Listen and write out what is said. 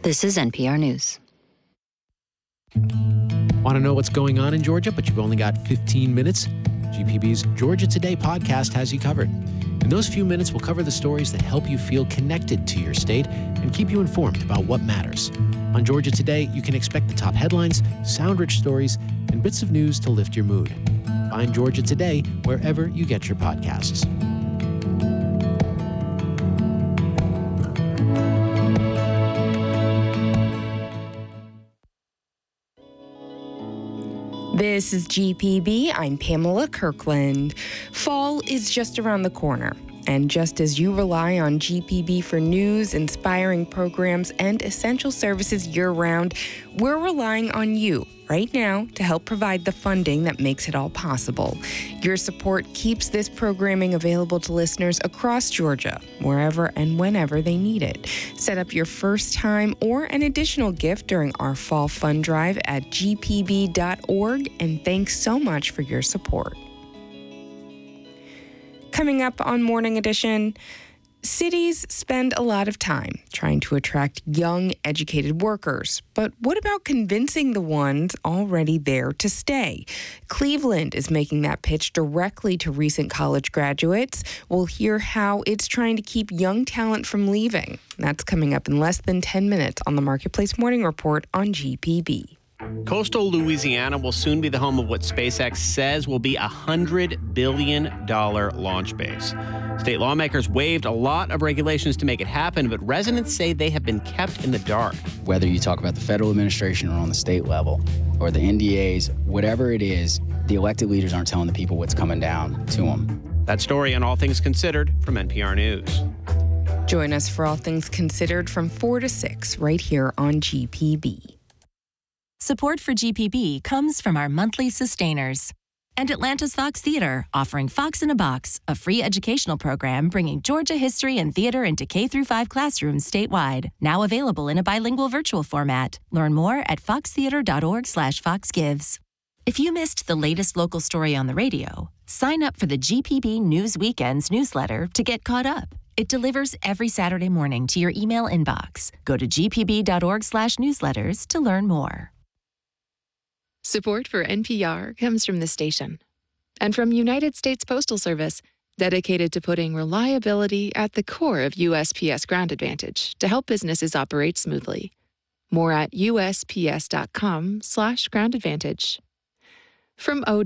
This is NPR News. Want to know what's going on in Georgia, but you've only got 15 minutes? GPB's Georgia Today podcast has you covered. In those few minutes, we'll cover the stories that help you feel connected to your state and keep you informed about what matters. On Georgia Today, you can expect the top headlines, sound-rich stories, and bits of news to lift your mood. Find Georgia Today wherever you get your podcasts. This is GPB. I'm Pamela Kirkland. Fall is just around the corner. And just as you rely on GPB for news, inspiring programs, and essential services year-round, we're relying on you right now to help provide the funding that makes it all possible. Your support keeps this programming available to listeners across Georgia, wherever and whenever they need it. Set up your first time or an additional gift during our fall fund drive at gpb.org, and thanks so much for your support. Coming up on Morning Edition, cities spend a lot of time trying to attract young, educated workers. But what about convincing the ones already there to stay? Cleveland is making that pitch directly to recent college graduates. We'll hear how it's trying to keep young talent from leaving. That's coming up in less than 10 minutes on the Marketplace Morning Report on GPB. Coastal Louisiana will soon be the home of what SpaceX says will be a $100 billion launch base. State lawmakers waived a lot of regulations to make it happen, but residents say they have been kept in the dark. Whether you talk about the federal administration or on the state level, or the NDAs, whatever it is, the elected leaders aren't telling the people what's coming down to them. That story on All Things Considered from NPR News. Join us for All Things Considered from 4 to 6 right here on GPB. Support for GPB comes from our monthly sustainers. And Atlanta's Fox Theater, offering Fox in a Box, a free educational program bringing Georgia history and theater into K-5 classrooms statewide. Now available in a bilingual virtual format. Learn more at foxtheater.org/foxgives. If you missed the latest local story on the radio, sign up for the GPB News Weekends newsletter to get caught up. It delivers every Saturday morning to your email inbox. Go to gpb.org/newsletters to learn more. Support for NPR comes from the station and from United States Postal Service, dedicated to putting reliability at the core of USPS Ground Advantage to help businesses operate smoothly. More at usps.com/groundadvantage. From